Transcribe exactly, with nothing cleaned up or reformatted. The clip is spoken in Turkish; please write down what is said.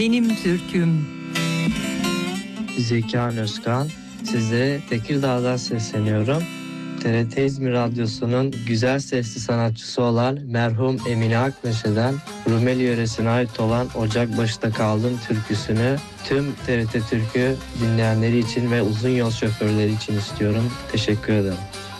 Benim Türküm. Zekan Özkan. Sizlere Tekirdağ'dan sesleniyorum. T R T İzmir Radyosu'nun güzel sesli sanatçısı olan merhum Emine Akmeşe'den Rumeli yöresine ait olan Ocakbaşı'da Kaldım türküsünü tüm T R T Türkü dinleyenleri için ve uzun yol şoförleri için istiyorum. Teşekkür ederim.